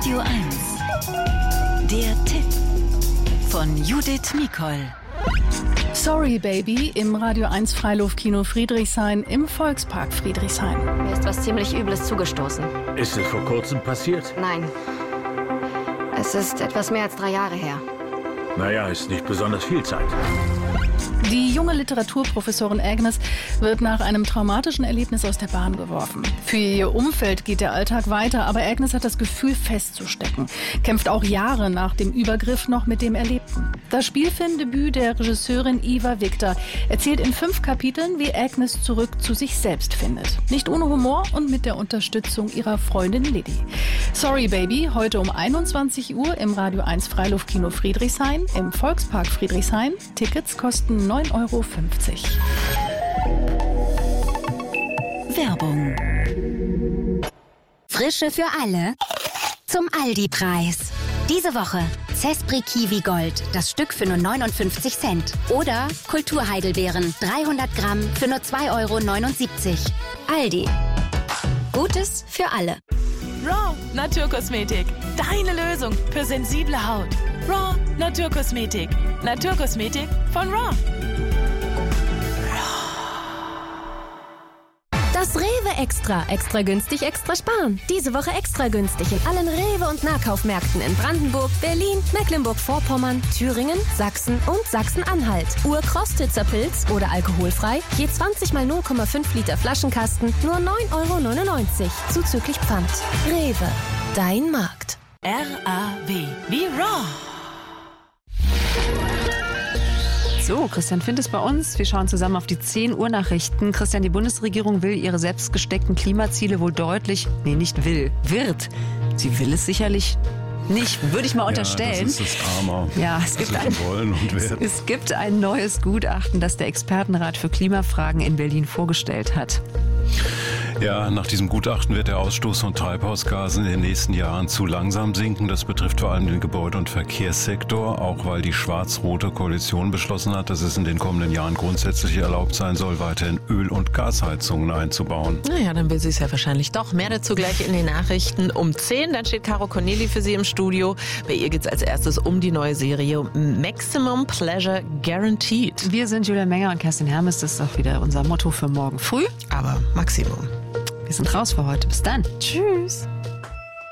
Radio 1. Der Tipp von Judith Mikol. Sorry Baby im Radio 1 Freiluftkino Friedrichshain im Volkspark Friedrichshain. Mir ist was ziemlich Übles zugestoßen. Ist es vor kurzem passiert? Nein. Es ist etwas mehr als 3 Jahre her. Naja, ist nicht besonders viel Zeit. Die junge Literaturprofessorin Agnes wird nach einem traumatischen Erlebnis aus der Bahn geworfen. Für ihr Umfeld geht der Alltag weiter, aber Agnes hat das Gefühl festzustecken, kämpft auch Jahre nach dem Übergriff noch mit dem Erlebten. Das Spielfilmdebüt der Regisseurin Iva Victor erzählt in 5 Kapiteln, wie Agnes zurück zu sich selbst findet. Nicht ohne Humor und mit der Unterstützung ihrer Freundin Liddy. Sorry Baby, heute um 21 Uhr im Radio 1 Freiluftkino Friedrichshain im Volkspark Friedrichshain. Tickets kosten 9,50 €. Werbung. Frische für alle zum Aldi-Preis. Diese Woche Zespri Kiwi Gold, das Stück für nur 59 Cent. Oder Kulturheidelbeeren, 300 Gramm für nur 2,79 €. Aldi. Gutes für alle. Raw Naturkosmetik. Deine Lösung für sensible Haut. Raw Naturkosmetik. Naturkosmetik von Raw. Das Rewe Extra. Extra günstig, extra sparen. Diese Woche extra günstig in allen Rewe- und Nahkaufmärkten in Brandenburg, Berlin, Mecklenburg-Vorpommern, Thüringen, Sachsen und Sachsen-Anhalt. Urkrostitzer Pilz oder alkoholfrei. Je 20 mal 0,5 Liter Flaschenkasten. Nur 9,99 € zuzüglich Pfand. Rewe. Dein Markt. R-A-W. Wie Raw. So, Christian Findt ist bei uns. Wir schauen zusammen auf die 10 Uhr Nachrichten. Christian, die Bundesregierung will ihre selbst gesteckten Klimaziele wohl wird. Sie will es sicherlich nicht, würde ich mal unterstellen. Das ist das Karma. Ja, es gibt ein neues Gutachten, das der Expertenrat für Klimafragen in Berlin vorgestellt hat. Ja, nach diesem Gutachten wird der Ausstoß von Treibhausgasen in den nächsten Jahren zu langsam sinken. Das betrifft vor allem den Gebäude- und Verkehrssektor, auch weil die schwarz-rote Koalition beschlossen hat, dass es in den kommenden Jahren grundsätzlich erlaubt sein soll, weiterhin Öl- und Gasheizungen einzubauen. Naja, dann will sie es ja wahrscheinlich doch. Mehr dazu gleich in den Nachrichten um 10. Dann steht Caro Corneli für Sie im Studio. Bei ihr geht es als erstes um die neue Serie Maximum Pleasure Guaranteed. Wir sind Julia Menger und Kerstin Hermes. Das ist auch wieder unser Motto für morgen früh. Aber Maximum. Wir sind raus für heute. Bis dann. Tschüss.